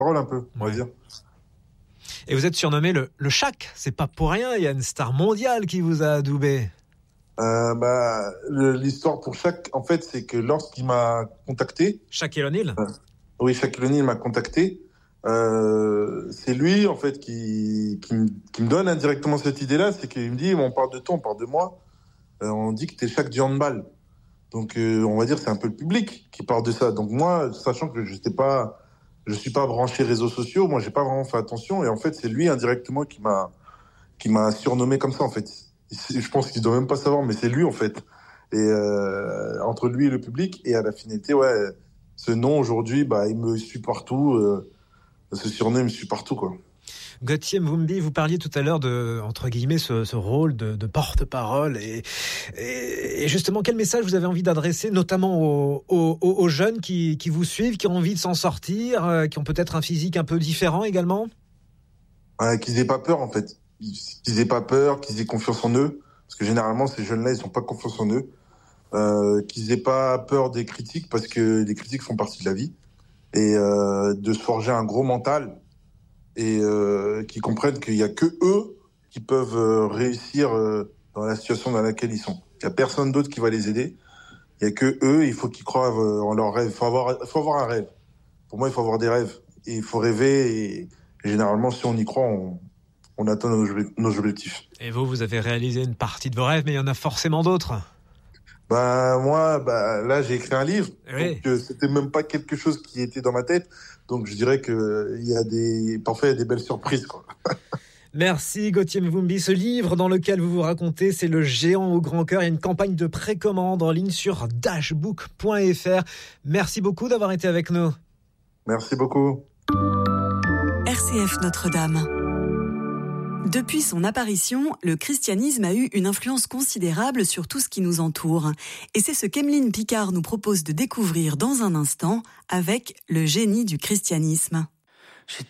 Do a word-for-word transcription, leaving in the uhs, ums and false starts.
parole un peu, on ouais. va dire. Et vous êtes surnommé le, le Shaq. C'est pas pour rien, il y a une star mondiale qui vous a adoubé. Euh, bah, le- l'histoire pour Shaq, en fait, c'est que lorsqu'il m'a contacté, Shaquille O'Neal. euh, oui, Shaquille O'Neal m'a contacté, euh, c'est lui, en fait, qui, qui, me, qui me donne indirectement cette idée-là. C'est qu'il me dit, on parle de toi, on parle de moi. Euh, on dit que t'es Shaq du handball. Donc, euh, on va dire, c'est un peu le public qui parle de ça. Donc, moi, sachant que je sais pas, je suis pas branché réseaux sociaux, moi, j'ai pas vraiment fait attention. Et en fait, c'est lui indirectement qui m'a, qui m'a surnommé comme ça, en fait. Je pense qu'il doit même pas savoir, mais c'est lui, en fait. Et euh, entre lui et le public, et à la finalité, ouais, ce nom aujourd'hui, bah, il me suit partout. Euh, ce surnom, il me suit partout, quoi. Gauthier Mvumbi, vous parliez tout à l'heure de, entre guillemets, ce, ce rôle de, de porte-parole. Et, et, et justement, quel message vous avez envie d'adresser, notamment aux, aux, aux jeunes qui, qui vous suivent, qui ont envie de s'en sortir, euh, qui ont peut-être un physique un peu différent également? Ouais, qu'ils aient pas peur, en fait. Qu'ils aient pas peur, qu'ils aient confiance en eux. Parce que généralement, ces jeunes-là, ils ont pas confiance en eux. Euh, qu'ils aient pas peur des critiques, parce que les critiques font partie de la vie. Et euh, de se forger un gros mental. Et euh, qu'ils comprennent qu'il y a que eux qui peuvent euh, réussir euh, dans la situation dans laquelle ils sont. Il y a personne d'autre qui va les aider. Il y a que eux, il faut qu'ils croient euh, en leurs rêves. Il faut avoir, il faut avoir un rêve. Pour moi, il faut avoir des rêves. Et il faut rêver. Et, et généralement, si on y croit, on, on atteint nos, nos objectifs. Et vous, vous avez réalisé une partie de vos rêves, mais il y en a forcément d'autres. Bah moi, bah là, j'ai écrit un livre. Oui. Donc euh, c'était même pas quelque chose qui était dans ma tête. Donc je dirais que il y a des, parfois il y a des belles surprises, quoi. Merci Gauthier Mvumbi. Ce livre dans lequel vous vous racontez, c'est Le Géant au grand cœur. Il y a une campagne de précommande en ligne sur dashbook point f r. Merci beaucoup d'avoir été avec nous. Merci beaucoup. R C F Notre-Dame. Depuis son apparition, le christianisme a eu une influence considérable sur tout ce qui nous entoure. Et c'est ce qu'Emeline Picard nous propose de découvrir dans un instant avec Le génie du christianisme.